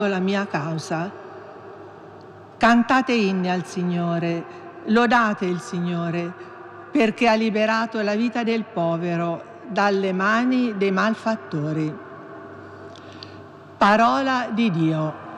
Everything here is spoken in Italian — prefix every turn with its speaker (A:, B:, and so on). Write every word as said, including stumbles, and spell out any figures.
A: la mia causa. Cantate inni al Signore, lodate il Signore, perché ha liberato la vita del povero dalle mani dei malfattori. Parola di Dio.